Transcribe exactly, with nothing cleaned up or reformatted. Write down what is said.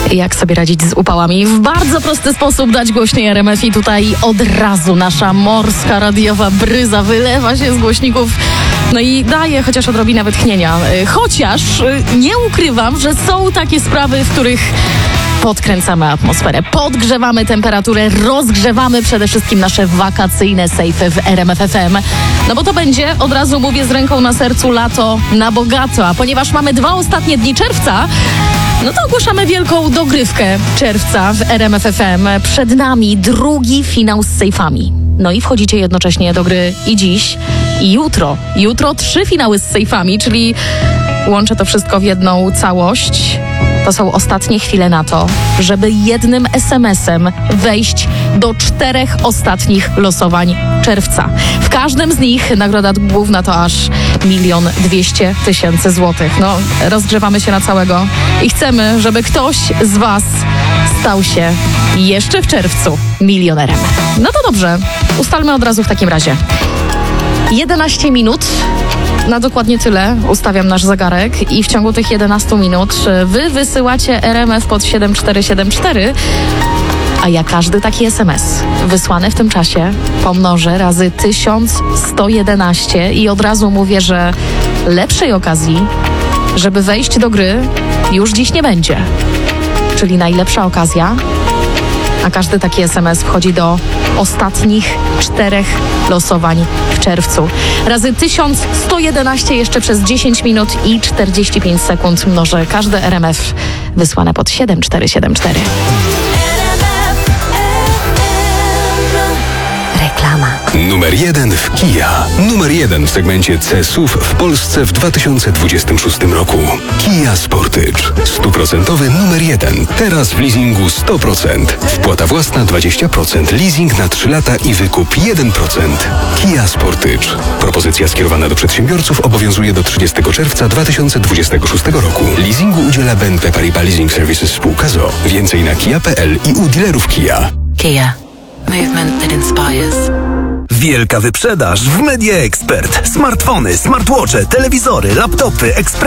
Jak sobie radzić z upałami? W bardzo prosty sposób dać głośniej R M F i tutaj od razu nasza morska radiowa bryza wylewa się z głośników, no i daje chociaż odrobinę wytchnienia. Chociaż nie ukrywam, że są takie sprawy, w których podkręcamy atmosferę, podgrzewamy temperaturę, rozgrzewamy przede wszystkim nasze wakacyjne sejfy w R M F F M. No bo to będzie, od razu mówię z ręką na sercu, lato na bogato. A ponieważ mamy dwa ostatnie dni czerwca, no to ogłaszamy wielką dogrywkę czerwca w R M F F M. Przed nami drugi finał z sejfami. No i wchodzicie jednocześnie do gry i dziś, i jutro. Jutro trzy finały z sejfami, czyli łączę to wszystko w jedną całość. To są ostatnie chwile na to, żeby jednym es em esem wejść do czterech ostatnich losowań czerwca. W każdym z nich nagroda główna to aż milion dwieście tysięcy złotych. No, rozgrzewamy się na całego i chcemy, żeby ktoś z was stał się jeszcze w czerwcu milionerem. No to dobrze, ustalmy od razu w takim razie. jedenaście minut. Na dokładnie tyle ustawiam nasz zegarek i w ciągu tych jedenastu minut wy wysyłacie R M F pod siedem cztery siedem cztery, a ja każdy taki es em es wysłany w tym czasie pomnożę razy tysiąc sto jedenaście i od razu mówię, że lepszej okazji, żeby wejść do gry, już dziś nie będzie. Czyli najlepsza okazja, a każdy taki es em es wchodzi do ostatnich czterech losowań w czerwcu. Razy tysiąc sto jedenaście jeszcze przez dziesięć minut i czterdzieści pięć sekund mnożę każde R M F wysłane pod siedem cztery siedem cztery. Reklama. Numer jeden w Kia. Numer jeden w segmencie C S U V w Polsce w dwa tysiące dwudziestym szóstym roku. Kia Sportage. Stuprocentowy numer jeden. Teraz w leasingu sto procent. Wpłata własna dwadzieścia procent. Leasing na trzy lata i wykup jeden procent. Kia Sportage. Propozycja skierowana do przedsiębiorców obowiązuje do trzydziestego czerwca dwa tysiące dwudziestego szóstego roku. Leasingu udziela B N P Paribas Leasing Services spółka z o o. Więcej na kia kropka p l i u dealerów Kia. Kia. Movement that inspires. Wielka wyprzedaż w Media Expert. Smartfony, smartwatche, telewizory, laptopy, ekspres.